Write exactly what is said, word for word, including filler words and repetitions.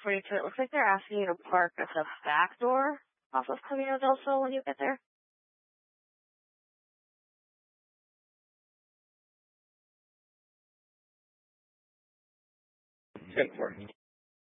forty-two. It looks like they're asking you to park at the back door off of Camino del Sol when you get there. ten four.